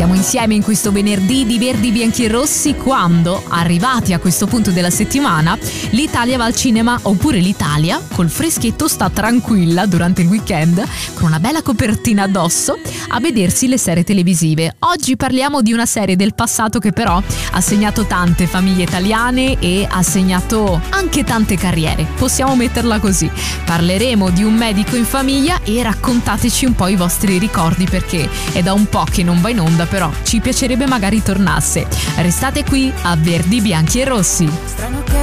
Siamo insieme in questo venerdì di Verdi, Bianchi e Rossi, quando, arrivati a questo punto della settimana, l'Italia va al cinema, oppure l'Italia, col freschetto, sta tranquilla durante il weekend, con una bella copertina addosso, a vedersi le serie televisive. Oggi parliamo di una serie del passato che però ha segnato tante famiglie italiane e ha segnato anche tante carriere, possiamo metterla così. Parleremo di Un medico in famiglia e raccontateci un po' i vostri ricordi, perché è da un po' che non va in onda, però ci piacerebbe magari tornasse. Restate qui a Verdi, Bianchi e Rossi.